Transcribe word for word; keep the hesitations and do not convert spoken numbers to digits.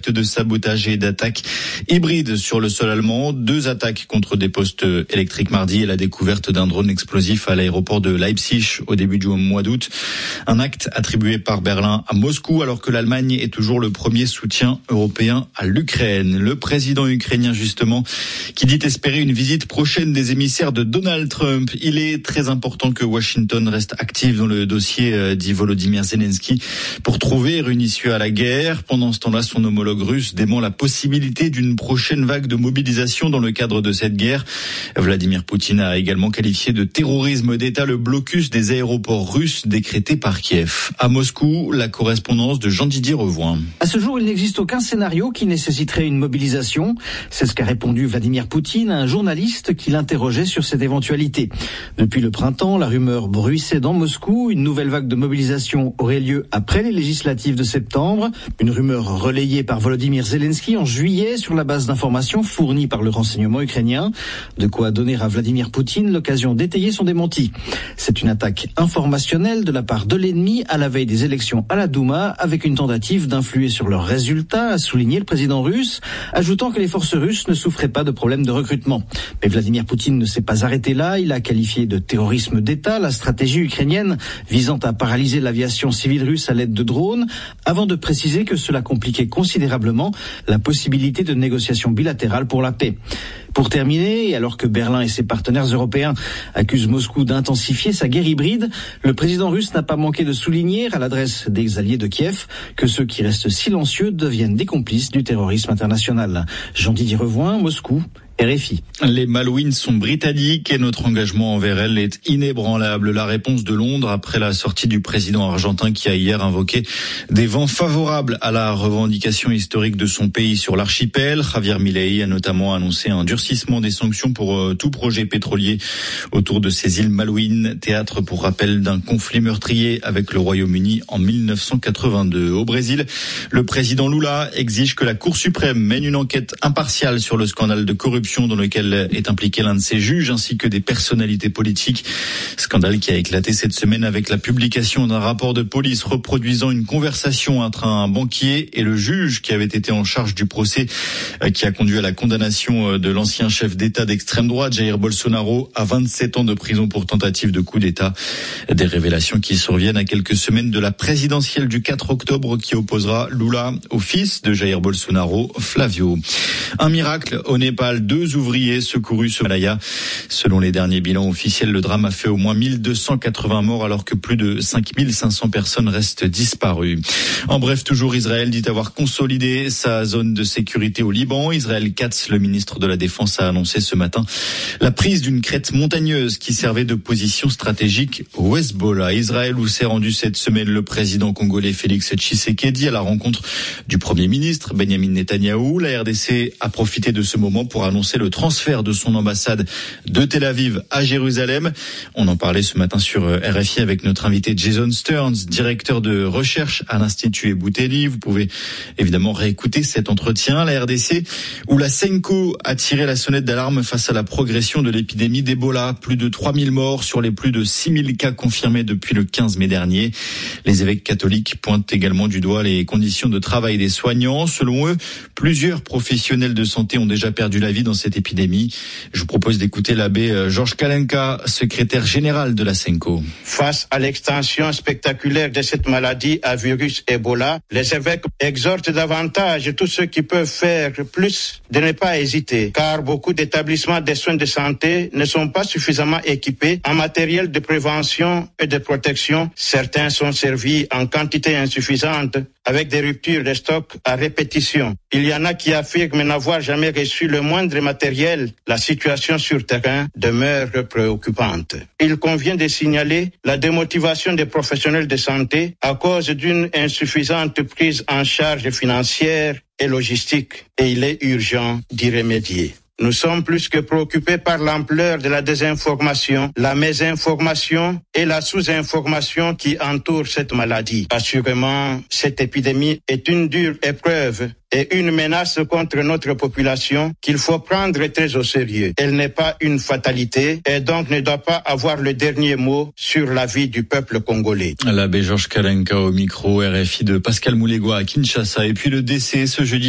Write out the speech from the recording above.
d'actes de sabotage et d'attaques hybrides sur le sol allemand. Deux attaques contre des postes électriques mardi et la découverte d'un drone explosif à l'aéroport de Leipzig au début du mois d'août. Un acte attribué par Berlin à Moscou alors que l'Allemagne est toujours le premier soutien européen à l'Ukraine. Le président ukrainien justement qui dit espérer une visite prochaine des émissaires de Donald Trump. Il est très important que Washington reste active dans le dossier, dit Volodymyr Zelensky, pour trouver une issue à la guerre. Pendant ce temps-là, son homologue russe dément la possibilité d'une prochaine vague de mobilisation dans le cadre de cette guerre. Vladimir Poutine a également qualifié de terrorisme d'État le blocus des aéroports russes décrété par Kiev. À Moscou, la correspondance de Jean-Didier Revoin. À ce jour, il n'existe aucun scénario qui nécessiterait une mobilisation. C'est ce qu'a répondu Vladimir Poutine à un journaliste qui l'interrogeait sur cette éventualité. Depuis le printemps, la rumeur bruissait dans Moscou. Une nouvelle vague de mobilisation aurait lieu après les législatives de septembre. Une rumeur relayée par Volodymyr Zelensky en juillet sur la base d'informations fournies par le renseignement ukrainien. De quoi donner à Vladimir Poutine l'occasion d'étayer son démenti. C'est une attaque informationnelle de la part de l'ennemi à la veille des élections à la Douma, avec une tentative d'influer sur leurs résultats, a souligné le président russe, ajoutant que les forces russes ne souffraient pas de problèmes de recrutement. Mais Vladimir Poutine ne s'est pas arrêté là. Il a qualifié de terrorisme d'État la stratégie ukrainienne visant à paralyser l'aviation civile russe à l'aide de drones, avant de préciser que cela compliquait considérablement la possibilité de négociations bilatérales pour la paix. Pour terminer, et alors que Berlin et ses partenaires européens accusent Moscou d'intensifier sa guerre hybride, le président russe n'a pas manqué de souligner à l'adresse des alliés de Kiev que ceux qui restent silencieux deviennent des complices du terrorisme international. Jean-Didier Revoin, Moscou. R F I. Les Malouines sont britanniques et notre engagement envers elles est inébranlable. La réponse de Londres après la sortie du président argentin qui a hier invoqué des vents favorables à la revendication historique de son pays sur l'archipel. Javier Milei a notamment annoncé un durcissement des sanctions pour euh, tout projet pétrolier autour de ces îles Malouines, théâtre pour rappel d'un conflit meurtrier avec le Royaume-Uni en mille neuf cent quatre-vingt-deux. Au Brésil, le président Lula exige que la Cour suprême mène une enquête impartiale sur le scandale de corruption dans lequel est impliqué l'un de ses juges ainsi que des personnalités politiques. Scandale qui a éclaté cette semaine avec la publication d'un rapport de police reproduisant une conversation entre un banquier et le juge qui avait été en charge du procès qui a conduit à la condamnation de l'ancien chef d'État d'extrême droite, Jair Bolsonaro, à vingt-sept ans de prison pour tentative de coup d'État. Des révélations qui surviennent à quelques semaines de la présidentielle du quatre octobre qui opposera Lula au fils de Jair Bolsonaro, Flavio. Un miracle au Népal. Deux ouvriers secourus sur Malaya. Selon les derniers bilans officiels, le drame a fait au moins mille deux cent quatre-vingts morts alors que plus de cinq mille cinq cents personnes restent disparues. En bref, toujours Israël dit avoir consolidé sa zone de sécurité au Liban. Israël Katz, le ministre de la Défense, a annoncé ce matin la prise d'une crête montagneuse qui servait de position stratégique au Hezbollah. Israël où s'est rendu cette semaine le président congolais Félix Tshisekedi à la rencontre du Premier ministre Benyamin Netanyahou. La R D C a profité de ce moment pour annoncer le transfert de son ambassade de Tel Aviv à Jérusalem. On en parlait ce matin sur R F I avec notre invité Jason Stearns, directeur de recherche à l'Institut Ebouteli. Vous pouvez évidemment réécouter cet entretien. La R D C où la Senko a tiré la sonnette d'alarme face à la progression de l'épidémie d'Ebola. Plus de trois mille morts sur les plus de six mille cas confirmés depuis le quinze mai dernier. Les évêques catholiques pointent également du doigt les conditions de travail des soignants. Selon eux, plusieurs professionnels de santé ont déjà perdu la vie dans cette épidémie. Je vous propose d'écouter l'abbé Georges Kalenka, secrétaire général de la Senko. Face à l'extension spectaculaire de cette maladie à virus Ebola, les évêques exhortent davantage tous ceux qui peuvent faire plus de ne pas hésiter, car beaucoup d'établissements de soins de santé ne sont pas suffisamment équipés en matériel de prévention et de protection. Certains sont servis en quantité insuffisante, avec des ruptures de stock à répétition. Il y en a qui affirment n'avoir jamais reçu le moindre matériel. La situation sur terrain demeure préoccupante. Il convient de signaler la démotivation des professionnels de santé à cause d'une insuffisante prise en charge financière et logistique, et il est urgent d'y remédier. Nous sommes plus que préoccupés par l'ampleur de la désinformation, la mésinformation et la sous-information qui entourent cette maladie. Assurément, cette épidémie est une dure épreuve et une menace contre notre population qu'il faut prendre très au sérieux. Elle n'est pas une fatalité et donc ne doit pas avoir le dernier mot sur la vie du peuple congolais. L'abbé Georges Kalenka au micro R F I de Pascal Moulégois à Kinshasa. Et puis le décès ce jeudi